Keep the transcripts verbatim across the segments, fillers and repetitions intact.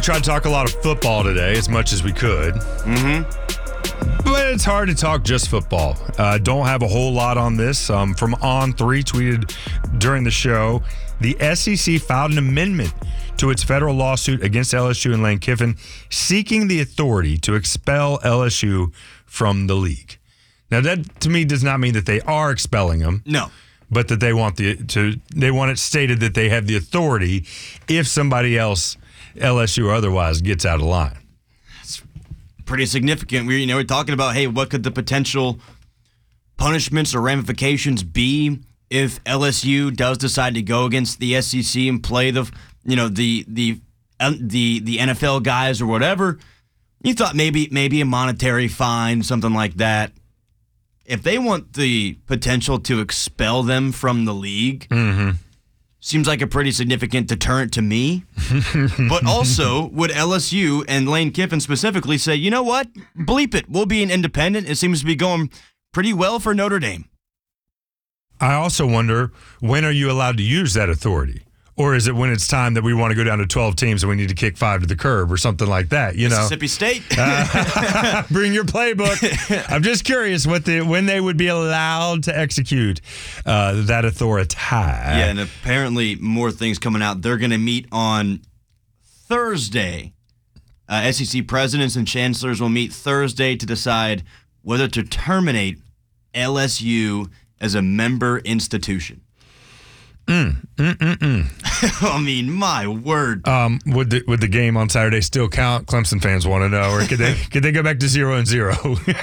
Tried to talk a lot of football today, as much as we could. Mm-hmm. But it's hard to talk just football. Uh, don't have a whole lot on this. Um, from On three, tweeted during the show, the S E C filed an amendment to its federal lawsuit against L S U and Lane Kiffin, seeking the authority to expel L S U from the league. Now, that to me does not mean that they are expelling them. No. But that they want the to they want it stated that they have the authority if somebody else, L S U or otherwise, gets out of line. It's pretty significant. We you know we're talking about, hey, what could the potential punishments or ramifications be if L S U does decide to go against the S E C and play the you know the the uh, the the N F L guys or whatever? You thought maybe maybe a monetary fine, something like that. If they want the potential to expel them from the league, mm-hmm. seems like a pretty significant deterrent to me. But also, would L S U and Lane Kiffin specifically say, you know what? Bleep it. We'll be an independent. It seems to be going pretty well for Notre Dame. I also wonder, when are you allowed to use that authority? Or is it when it's time that we want to go down to twelve teams and we need to kick five to the curb or something like that? You know, Mississippi State. uh, bring your playbook. I'm just curious what the when they would be allowed to execute uh, that authority. Yeah, and apparently more things coming out. They're going to meet on Thursday. Uh, S E C presidents and chancellors will meet Thursday to decide whether to terminate L S U as a member institution. Mm, mm, mm, mm. I mean, my word. Um, would the would the game on Saturday still count? Clemson fans want to know, or could they could they go back to zero and zero,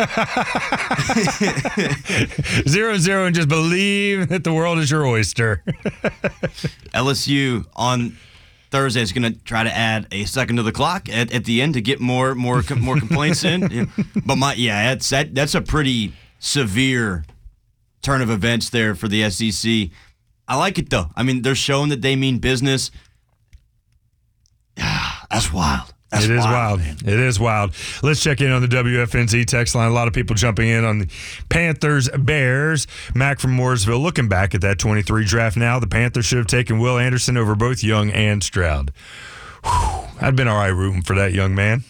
zero and zero, and just believe that the world is your oyster? L S U on Thursday is going to try to add a second to the clock at, at the end to get more more more complaints in. Yeah. But my yeah, that's that that's a pretty severe turn of events there for the S E C. I like it, though. I mean, they're showing that they mean business. That's wild. That's it is wild. wild. It is wild. Let's check in on the W F N Z text line. A lot of people jumping in on the Panthers Bears. Mac from Mooresville, looking back at that twenty-three draft now, the Panthers should have taken Will Anderson over both Young and Stroud. Whew, I'd been all right rooting for that young man.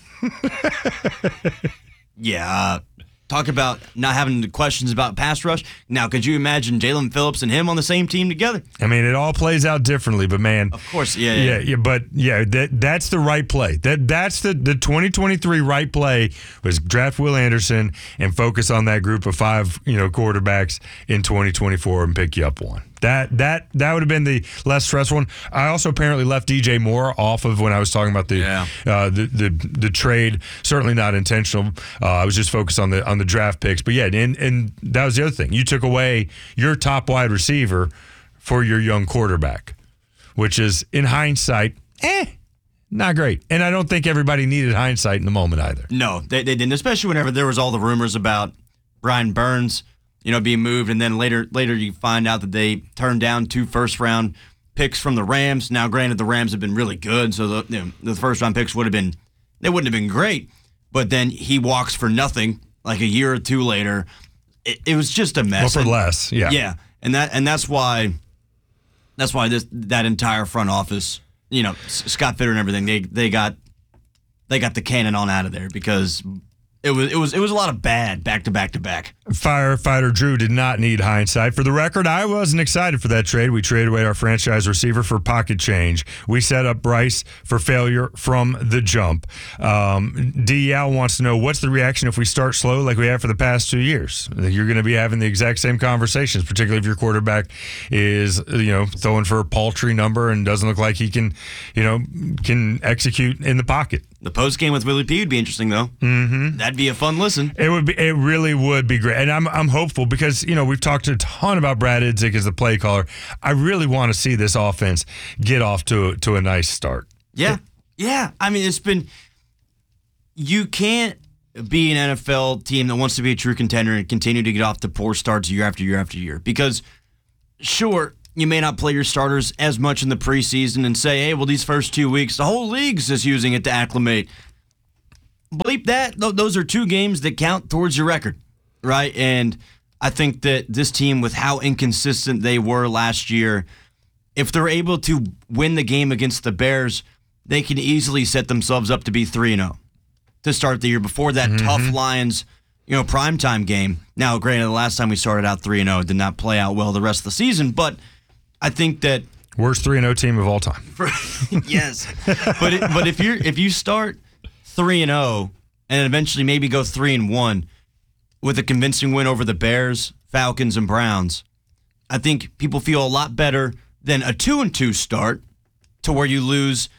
yeah. Uh, Talk about not having the questions about pass rush. Now, could you imagine Jalen Phillips and him on the same team together? I mean, it all plays out differently, but man, of course, yeah, yeah, yeah, yeah but yeah, that that's the right play. That that's the the twenty twenty-three right play was draft Will Anderson and focus on that group of five, you know, quarterbacks in twenty twenty-four and pick you up one. That that that would have been the less stressful one. I also apparently left D J Moore off of when I was talking about the yeah. uh, the, the the trade. Certainly not intentional. Uh, I was just focused on the on the draft picks. But yeah, and and that was the other thing. You took away your top wide receiver for your young quarterback, which is in hindsight, eh, not great. And I don't think everybody needed hindsight in the moment either. No, they, they didn't. Especially whenever there was all the rumors about Brian Burns, you know, being moved, and then later later you find out that they turned down two first-round picks from the Rams. Now, granted, the Rams have been really good, so the you know, the first-round picks would have been, they wouldn't have been great, but then he walks for nothing like a year or two later. It, it was just a mess. Well, for and, less, yeah. Yeah, and that and that's why that's why this that entire front office, you know, Scott Fitter and everything, they they got they got the cannon on out of there because It was it was it was a lot of bad back to back to back. Firefighter Drew did not need hindsight. For the record, I wasn't excited for that trade. We traded away our franchise receiver for pocket change. We set up Bryce for failure from the jump. Um, D L wants to know, what's the reaction if we start slow like we have for the past two years? You're going to be having the exact same conversations, particularly if your quarterback is, you know, throwing for a paltry number and doesn't look like he can, you know, can execute in the pocket. The post game with Willie P would be interesting, though. Mm-hmm. That'd be a fun listen. It would be. It really would be great, and I'm I'm hopeful because you know we've talked a ton about Brad Idzik as the play caller. I really want to see this offense get off to to a nice start. Yeah, yeah. I mean, it's been. You can't be an N F L team that wants to be a true contender and continue to get off to poor starts year after year after year because, sure, you may not play your starters as much in the preseason and say, hey, well, these first two weeks, the whole league's just using it to acclimate. Bleep that. Those are two games that count towards your record, right? And I think that this team, with how inconsistent they were last year, if they're able to win the game against the Bears, they can easily set themselves up to be three and oh to start the year before that mm-hmm. tough Lions, you know, primetime game. Now, granted, the last time we started out three and oh did not play out well the rest of the season, but I think that worst three and oh team of all time. For, yes. But it, but if you're if you start three and oh and eventually maybe go three and one with a convincing win over the Bears, Falcons, and Browns, I think people feel a lot better than a two and two start to where you lose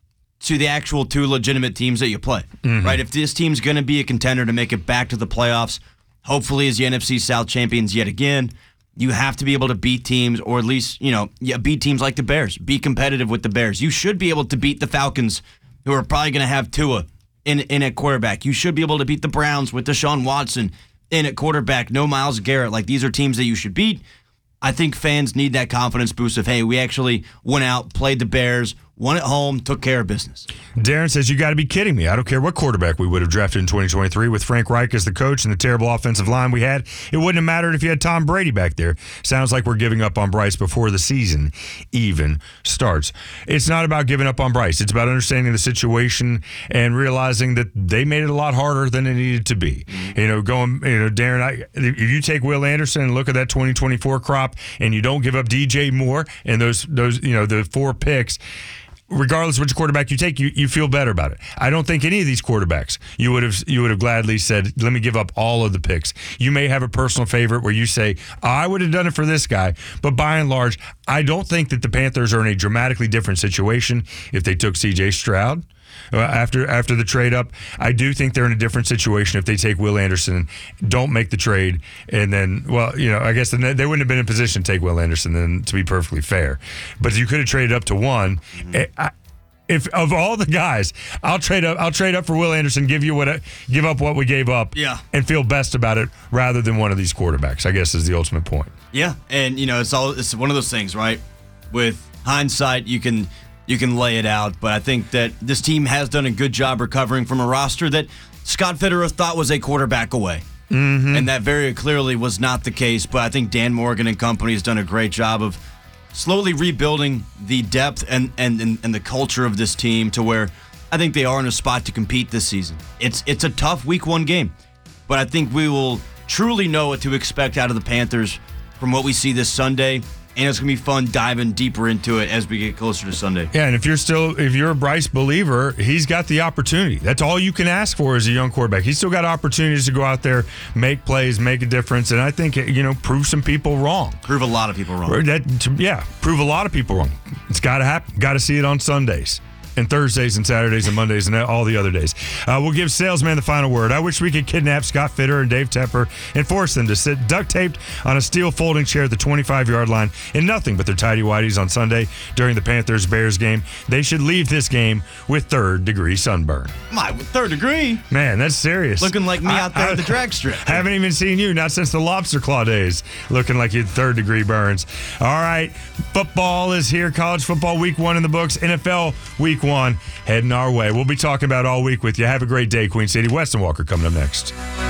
to the actual two legitimate teams that you play. Mm-hmm. Right? If this team's going to be a contender to make it back to the playoffs, hopefully as the N F C South champions yet again, you have to be able to beat teams, or at least, you know, yeah, beat teams like the Bears. Be competitive with the Bears. You should be able to beat the Falcons, who are probably going to have Tua in, in at quarterback. You should be able to beat the Browns with Deshaun Watson in at quarterback. No Myles Garrett. Like, these are teams that you should beat. I think fans need that confidence boost of, hey, we actually went out, played the Bears, won at home, took care of business. Darren says, you got to be kidding me. I don't care what quarterback we would have drafted in twenty twenty-three with Frank Reich as the coach and the terrible offensive line we had. It wouldn't have mattered if you had Tom Brady back there. Sounds like we're giving up on Bryce before the season even starts. It's not about giving up on Bryce. It's about understanding the situation and realizing that they made it a lot harder than it needed to be. Mm-hmm. You know, going, you know, Darren, I, if you take Will Anderson and look at that twenty twenty-four crop and you don't give up D J Moore and those, those, you know, the four picks, regardless of which quarterback you take, you, you feel better about it. I don't think any of these quarterbacks you would have you would have gladly said, let me give up all of the picks. You may have a personal favorite where you say, oh, I would have done it for this guy, but by and large, I don't think that the Panthers are in a dramatically different situation if they took C J Stroud after after the trade up. I do think they're in a different situation if they take Will Anderson, don't make the trade, and then, well, you know, I guess they wouldn't have been in a position to take Will Anderson, then, to be perfectly fair. But you could have traded up to one. I, if of all the guys, I'll trade up. I'll trade up for Will Anderson. Give you what, I, give up what we gave up, yeah, and feel best about it rather than one of these quarterbacks. I guess is the ultimate point. Yeah, and you know, it's all it's one of those things, right? With hindsight, you can. You can lay it out, but I think that this team has done a good job recovering from a roster that Scott Fitterer thought was a quarterback away. Mm-hmm. And that very clearly was not the case, but I think Dan Morgan and company has done a great job of slowly rebuilding the depth and, and, and, and the culture of this team to where I think they are in a spot to compete this season. It's, it's a tough week one game, but I think we will truly know what to expect out of the Panthers from what we see this Sunday. And it's going to be fun diving deeper into it as we get closer to Sunday. Yeah, and if you're still, if you're a Bryce believer, he's got the opportunity. That's all you can ask for as a young quarterback. He's still got opportunities to go out there, make plays, make a difference, and I think, you know, prove some people wrong. Prove a lot of people wrong. That, yeah, prove a lot of people wrong. It's got to happen. Got to see it on Sundays. And Thursdays and Saturdays and Mondays and all the other days. Uh, we'll give Salesman the final word. I wish we could kidnap Scott Fitterer and Dave Tepper and force them to sit duct taped on a steel folding chair at the twenty-five-yard line in nothing but their tighty-whities on Sunday during the Panthers-Bears game. They should leave this game with third-degree sunburn. My, third degree? Man, that's serious. Looking like me I, out there I, at the drag strip. Haven't even seen you, not since the lobster claw days, looking like you had third-degree burns. All right, football is here. College football week one in the books. N F L week one heading our way. We'll be talking about all week with you. Have a great day, Queen City. Weston Walker coming up next.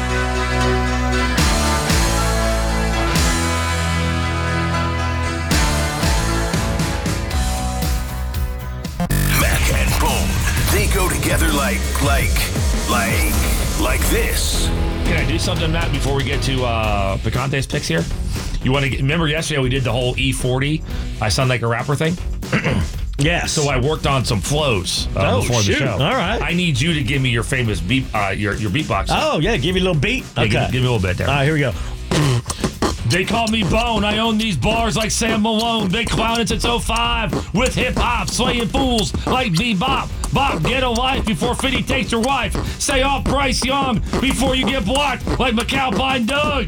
Mac and Bone, they go together like, like, like, like this. Can I do something, Matt, before we get to uh, Picante's picks here? You want to get, remember yesterday we did the whole E forty, I sound like a rapper thing? Yes. So I worked on some flows uh, oh, before shoot. the show. All right. I need you to give me your famous beat, uh, your your beatbox. Oh, yeah. Give you a little beat. Yeah, okay. Give, give me a little bit there. All right, here we go. They call me Bone. I own these bars like Sam Malone. They clowned since oh five with hip-hop, slaying fools like Bebop. Bop, get a life before Fitty takes your wife. Stay off Bryce Young before you get blocked like McAlpine Doug.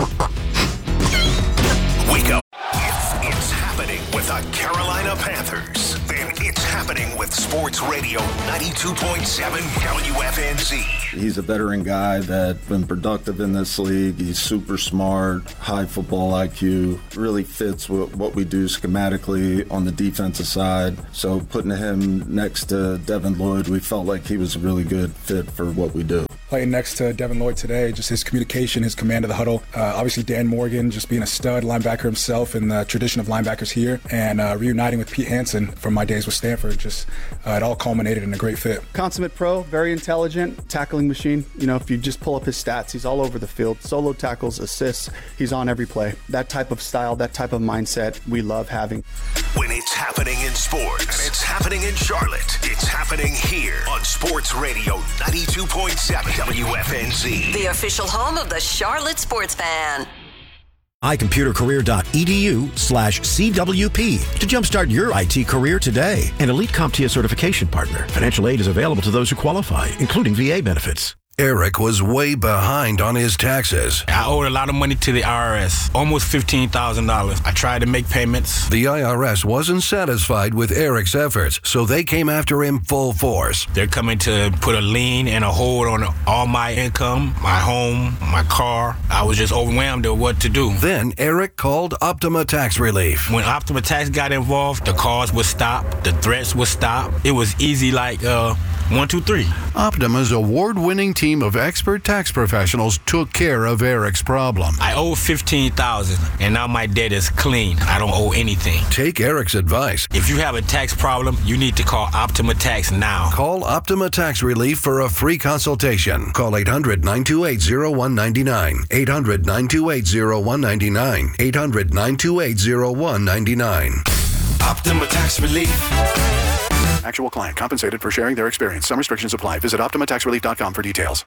Wake up. If it's happening with the Carolina Panthers, then it's happening with Sports Radio ninety-two point seven W F N Z. He's a veteran guy that's been productive in this league. He's super smart, high football I Q, really fits with what we do schematically on the defensive side. So putting him next to Devin Lloyd, we felt like he was a really good fit for what we do. playing next to Devin Lloyd today, just his communication, his command of the huddle. Uh, obviously, Dan Morgan just being a stud linebacker himself in the tradition of linebackers here, and uh, reuniting with Pete Hansen from my days with Stanford. Just uh, it all culminated in a great fit. Consummate pro, very intelligent, tackling machine. You know, if you just pull up his stats, he's all over the field. Solo tackles, assists, he's on every play. That type of style, that type of mindset, we love having. When it's happening in sports, it's happening in Charlotte. It's happening here on Sports Radio ninety-two point seven W F N Z. The official home of the Charlotte Sports Fan. iComputerCareer.edu slash CWP to jumpstart your I T career today. An elite CompTIA certification partner. Financial aid is available to those who qualify, including V A benefits. Eric was way behind on his taxes. I owed a lot of money to the I R S, almost fifteen thousand dollars. I tried to make payments. The I R S wasn't satisfied with Eric's efforts, so they came after him full force. They're coming to put a lien and a hold on all my income, my home, my car. I was just overwhelmed at what to do. Then Eric called Optima Tax Relief. When Optima Tax got involved, the calls would stop, the threats would stop. It was easy like uh, one, two, three. Optima's award-winning team of expert tax professionals took care of Eric's problem. I owe fifteen thousand dollars, and now my debt is clean. I don't owe anything. Take Eric's advice. If you have a tax problem, you need to call Optima Tax now. Call Optima Tax Relief for a free consultation. Call eight hundred, nine two eight, zero one nine nine. eight hundred, nine two eight, zero one nine nine. eight hundred, nine two eight, zero one nine nine. Optima Tax Relief. Actual client compensated for sharing their experience. Some restrictions apply. Visit Optima Tax Relief dot com for details.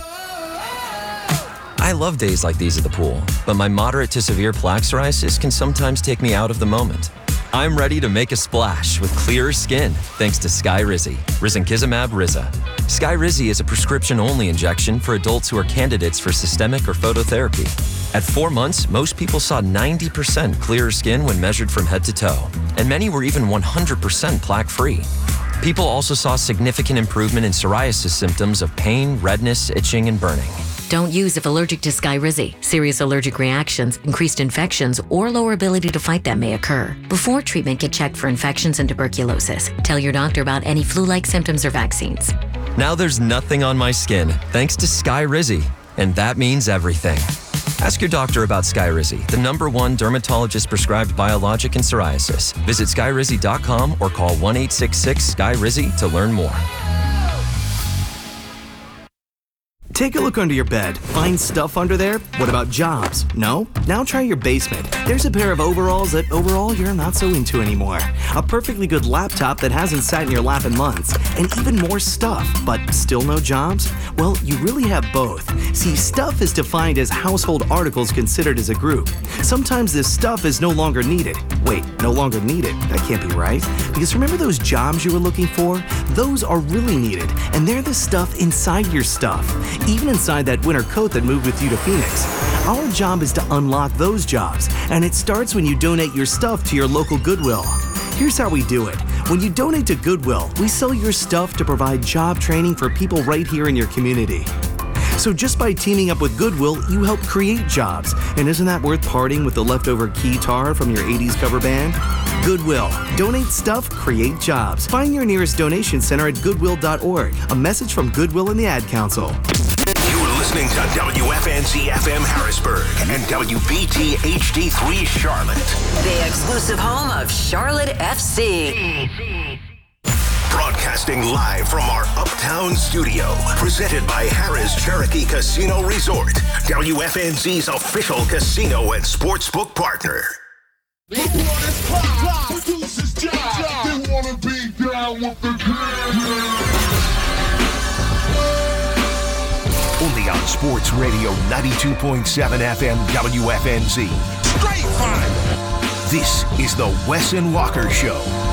I love days like these at the pool, but my moderate to severe plaque psoriasis can sometimes take me out of the moment. I'm ready to make a splash with clearer skin thanks to Skyrizi, Risankizumab Riza. Skyrizi is a prescription-only injection for adults who are candidates for systemic or phototherapy. At four months, most people saw ninety percent clearer skin when measured from head to toe, and many were even one hundred percent plaque-free. People also saw significant improvement in psoriasis symptoms of pain, redness, itching, and burning. Don't use if allergic to Skyrizi. Serious allergic reactions, increased infections, or lower ability to fight them may occur. Before treatment, get checked for infections and tuberculosis. Tell your doctor about any flu-like symptoms or vaccines. Now there's nothing on my skin thanks to Skyrizi, and that means everything. Ask your doctor about Skyrizi, the number one dermatologist-prescribed biologic in psoriasis. Visit Skyrizi dot com or call one eight six six, S K Y R I Z I to learn more. Take a look under your bed. Find stuff under there? What about jobs? No? Now try your basement. There's a pair of overalls that overall you're not so into anymore. A perfectly good laptop that hasn't sat in your lap in months. And even more stuff, but still no jobs? Well, you really have both. See, stuff is defined as household articles considered as a group. Sometimes this stuff is no longer needed. Wait, no longer needed? That can't be right. Because remember those jobs you were looking for? Those are really needed, and they're the stuff inside your stuff. Even inside that winter coat that moved with you to Phoenix. Our job is to unlock those jobs, and it starts when you donate your stuff to your local Goodwill. Here's how we do it. When you donate to Goodwill, we sell your stuff to provide job training for people right here in your community. So just by teaming up with Goodwill, you help create jobs. And isn't that worth parting with the leftover guitar from your eighties cover band? Goodwill. Donate stuff, create jobs. Find your nearest donation center at goodwill dot org. A message from Goodwill and the Ad Council. You're listening to W F N Z F M Harrisburg and W B T H D three Charlotte. The exclusive home of Charlotte F C. Broadcasting live from our Uptown studio. Presented by Harrah's Cherokee Casino Resort. W F N Z's official casino and sportsbook partner. They want us pop, producer's job. They wanna be down with the grand. Only on Sports Radio ninety-two point seven F M W F N Z. Straight fire! This is the Wes and Walker Show.